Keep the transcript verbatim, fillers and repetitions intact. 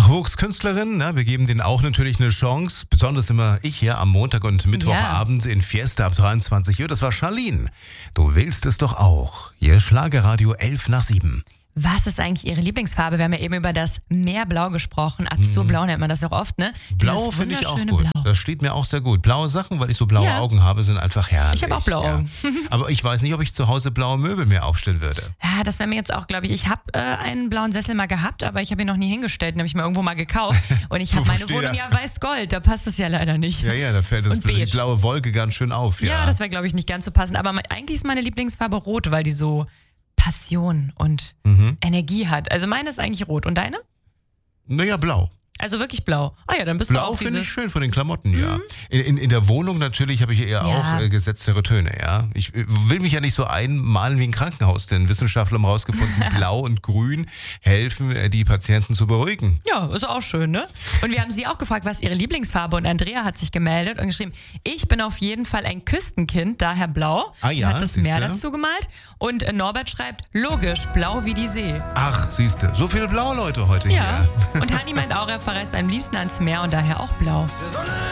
Nachwuchskünstlerin, ne? Wir geben denen auch natürlich eine Chance. Besonders immer ich hier am Montag und Mittwochabend ja. in Fiesta ab dreiundzwanzig Uhr. Das war Charlene. Du willst es doch auch. Hier ist Schlagerradio elf nach sieben. Was ist eigentlich Ihre Lieblingsfarbe? Wir haben ja eben über das Meerblau gesprochen. Azurblau nennt man das auch oft, ne? Blau finde ich auch gut. Blau. Das steht mir auch sehr gut. Blaue Sachen, weil ich so blaue ja. Augen habe, sind einfach herrlich. Ich habe auch blaue ja. Augen. Aber ich weiß nicht, ob ich zu Hause blaue Möbel mehr aufstellen würde. Ja, das wäre mir jetzt auch, glaube ich. Ich habe äh, einen blauen Sessel mal gehabt, aber ich habe ihn noch nie hingestellt. Den habe ich mir irgendwo mal gekauft. Und ich habe meine Wohnung ja weiß-gold. Da passt es ja leider nicht. Ja, ja, da fällt das die blaue Wolke ganz schön auf. Ja, ja das wäre, glaube ich, nicht ganz so passend. Aber eigentlich ist meine Lieblingsfarbe rot, weil die so Passion und mhm. Energie hat. Also meine ist eigentlich rot. Und deine? Naja, blau. Also wirklich blau. Ah ja, dann bist blau du auch finde ich schön von den Klamotten, mhm. ja. In, in, in der Wohnung natürlich habe ich eher ja. auch äh, gesetztere Töne, ja. Ich will mich ja nicht so einmalen wie ein Krankenhaus, denn Wissenschaftler haben herausgefunden, blau und grün helfen, äh, die Patienten zu beruhigen. Ja, ist auch schön, ne? Und wir haben sie auch gefragt, was ist ihre Lieblingsfarbe, und Andrea hat sich gemeldet und geschrieben, ich bin auf jeden Fall ein Küstenkind, daher blau. Ah ja, hat das Meer dazu gemalt. Und äh, Norbert schreibt, logisch, blau wie die See. Ach, siehste, so viele blaue Leute heute ja. hier. Und Hanni meint auch, er verreist am liebsten ans Meer und daher auch blau.